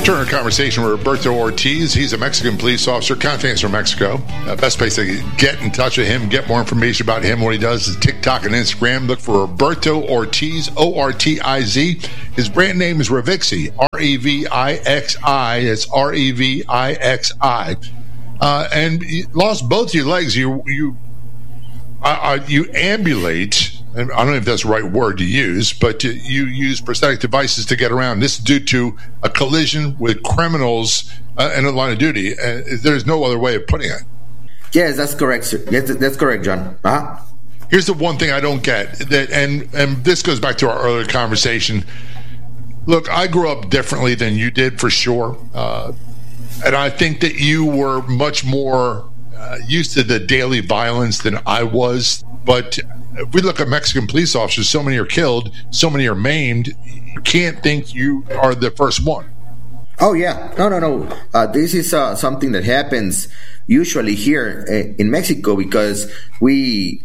Turn our conversation with Roberto Ortiz. He's a Mexican police officer, Confidence from Mexico. Best place to get in touch with him, get more information about him, what he does is TikTok and Instagram. Look for Roberto Ortiz, O-R-T-I-Z. His brand name is Revixi, R-E-V-I-X-I. It's R-E-V-I-X-I. And you lost both your legs. You ambulate. I don't know if that's the right word to use, but you use prosthetic devices to get around. This is due to a collision with criminals in the line of duty. There's no other way of putting it. Yes, that's correct, sir. Yes, that's correct, John. Uh-huh. Here's the one thing I don't get, and this goes back to our earlier conversation. Look, I grew up differently than you did, for sure. And I think that you were much more used to the daily violence than I was. But if we look at Mexican police officers, so many are killed, so many are maimed. You can't think you are the first one. Oh, yeah. No. This is something that happens usually here in Mexico because we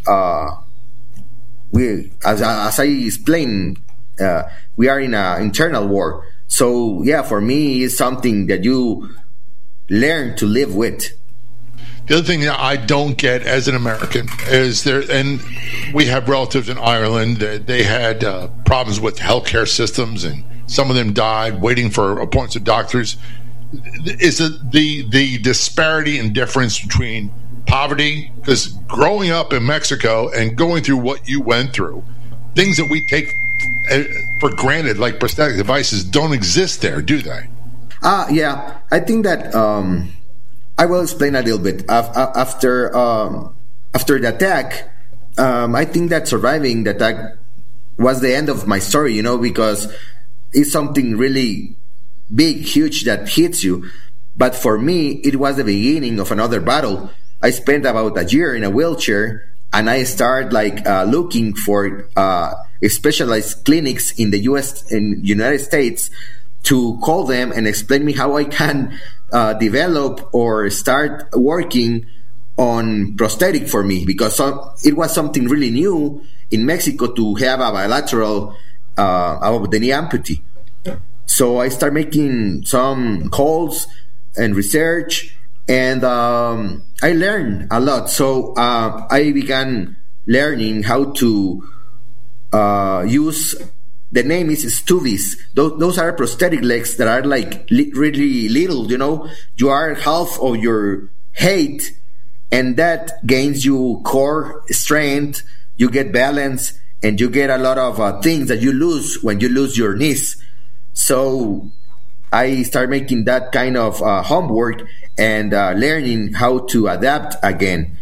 as I explained, we are in an internal war. So, yeah, for me, it's something that you learn to live with. The other thing that I don't get as an American is and we have relatives in Ireland that they had problems with healthcare systems, and some of them died waiting for appointments with doctors. Is it the disparity and difference between poverty? Because growing up in Mexico and going through what you went through, things that we take for granted, like prosthetic devices, don't exist there, do they? Yeah. I think that I will explain a little bit. After the attack, I think that surviving the attack was the end of my story, because it's something really big, huge that hits you. But for me, it was the beginning of another battle. I spent about a year in a wheelchair, and I started looking for specialized clinics in the United States to call them and explain me how I can develop or start working on prosthetic for me, because it was something really new in Mexico to have a bilateral of the knee amputee. So I started making some calls and research, and I learned a lot. So I began learning how to use. The name is Stuvis. Those are prosthetic legs that are really little, You are half of your height, and that gains you core strength, you get balance, and you get a lot of things that you lose when you lose your knees. So I started making that kind of homework and learning how to adapt again.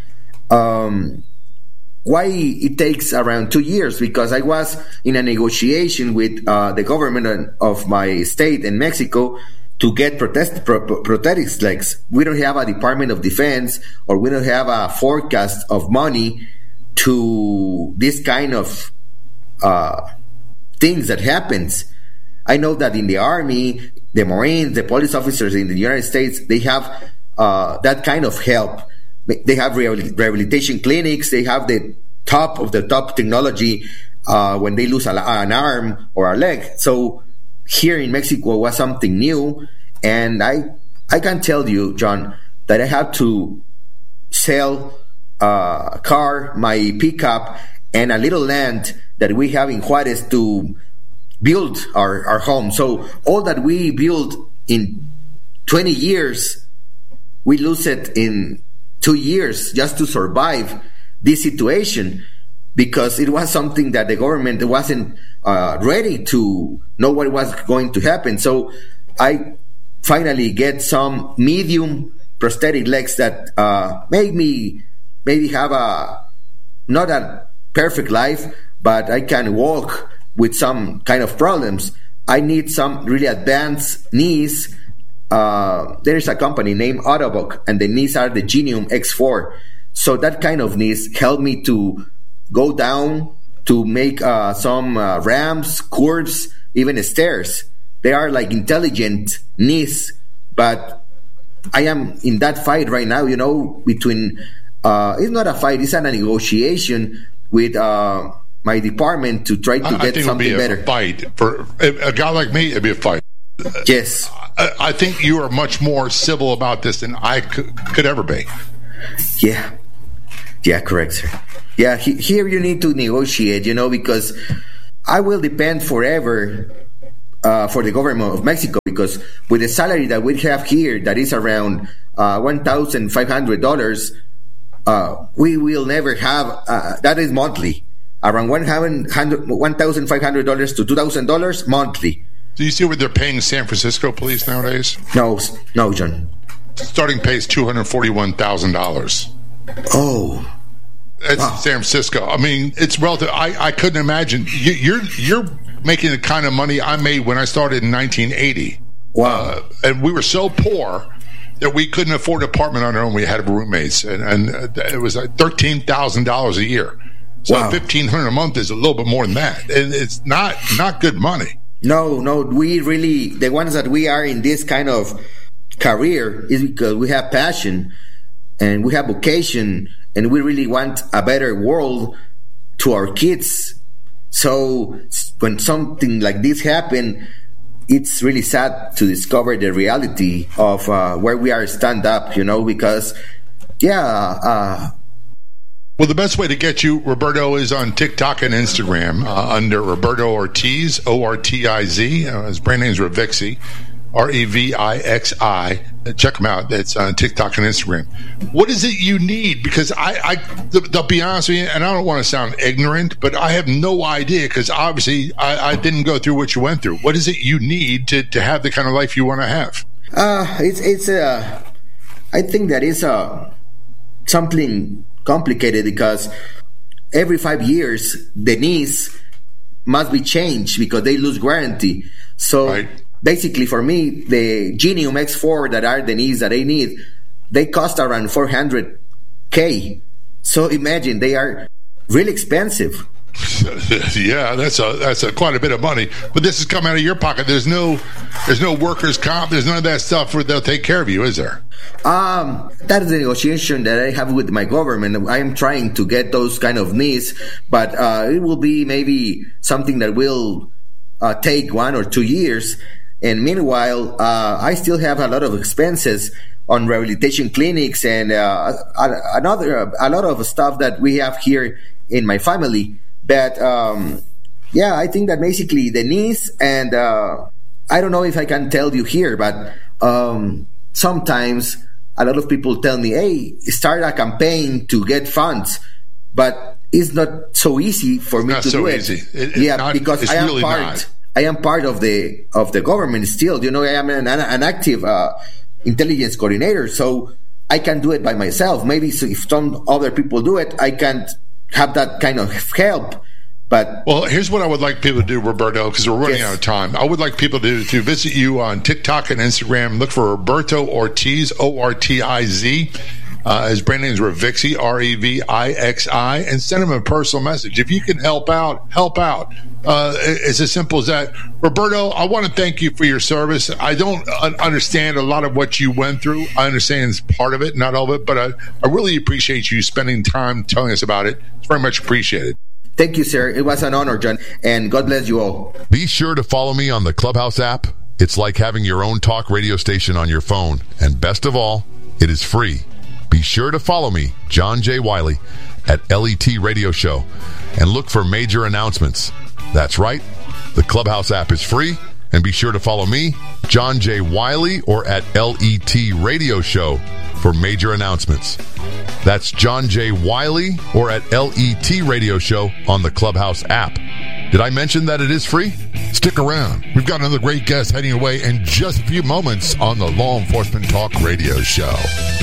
Why it takes around 2 years? Because I was in a negotiation with the government of my state in Mexico to get prosthetics legs. We don't have a Department of Defense, or we don't have a forecast of money to this kind of things that happens. I know that in the Army, the Marines, the police officers in the United States, they have that kind of help. They have rehabilitation clinics. They have the top of the top technology when they lose an arm or a leg. So here in Mexico was something new. And I can tell you, John, that I had to sell a car, my pickup, and a little land that we have in Juarez to build our home. So all that we built in 20 years, we lose it in 2 years just to survive this situation, because it was something that the government wasn't ready to know what was going to happen. So I finally get some medium prosthetic legs that made me maybe have not a perfect life, but I can walk with some kind of problems. I need some really advanced knees. There is a company named Autobock, and the knees are the Genium X4. So that kind of knees help me to go down, to make some ramps, curves, even stairs. They are like intelligent knees, but I am in that fight right now, between, it's not a fight, it's a negotiation with my department to try to get something better. I think it would be a fight. For a guy like me, it'd be a fight. Yes. I think you are much more civil about this than I could ever be. Yeah. Yeah, correct, sir. Yeah, here you need to negotiate, because I will depend forever for the government of Mexico, because with the salary that we have here, that is around $1,500, we will never have, that is monthly, around $1,500 to $2,000 monthly. Do you see what they're paying San Francisco police nowadays? No, John. Starting pay is $241,000. Oh. That's wow. San Francisco. I mean, it's relative. I couldn't imagine. You're making the kind of money I made when I started in 1980. Wow. And we were so poor that we couldn't afford an apartment on our own. We had roommates, and it was like $13,000 a year. So wow. $1,500 a month is a little bit more than that, and it's not good money. No, we really, the ones that we are in this kind of career is because we have passion and we have vocation, and we really want a better world to our kids. So when something like this happens, it's really sad to discover the reality of where we are stand up, because, well, the best way to get you, Roberto, is on TikTok and Instagram under Roberto Ortiz, Ortiz. His brand name is Revixi, Revixi. Check him out. That's on TikTok and Instagram. What is it you need? Because I'll be honest with you, and I don't want to sound ignorant, but I have no idea, because obviously I didn't go through what you went through. What is it you need to have the kind of life you want to have? I think that is something complicated, because every 5 years the knees must be changed because they lose warranty. So right. Basically for me, the Genium X4 that are the knees that I need, they cost around $400K. So imagine, they are really expensive. Yeah, that's quite a bit of money. But this is coming out of your pocket. There's no workers' comp. There's none of that stuff where they'll take care of you, is there? That is the negotiation that I have with my government. I am trying to get those kind of needs, but it will be maybe something that will take 1 or 2 years. And meanwhile, I still have a lot of expenses on rehabilitation clinics and a lot of stuff that we have here in my family. But I think that basically the knees, and I don't know if I can tell you here, but sometimes a lot of people tell me, hey, start a campaign to get funds, but it's not so easy for me to do it. Because I am really part. I am part of the government still. I am an active intelligence coordinator, so I can do it by myself. Maybe if some other people do it, I can't have that kind of help. But here's what I would like people to do, Roberto, because we're running out of time. I would like people to visit you on TikTok and Instagram. Look for Roberto Ortiz, Ortiz. His brand name is Revixi, Revixi, and send him a personal message. If you can help out, help out. It's as simple as that. Roberto, I want to thank you for your service. I don't understand a lot of what you went through. I understand it's part of it, not all of it, but I really appreciate you spending time telling us about it. It's very much appreciated. Thank you, sir. It was an honor, John, and God bless you all. Be sure to follow me on the Clubhouse app. It's like having your own talk radio station on your phone, and best of all, it is free. Be sure to follow me, John J. Wiley, at LET Radio Show, and look for major announcements. That's right. The Clubhouse app is free, and be sure to follow me, John J. Wiley, or at LET Radio Show for major announcements. That's John J. Wiley or at LET Radio Show on the Clubhouse app. Did I mention that it is free? Stick around. We've got another great guest heading away in just a few moments on the Law Enforcement Talk Radio Show.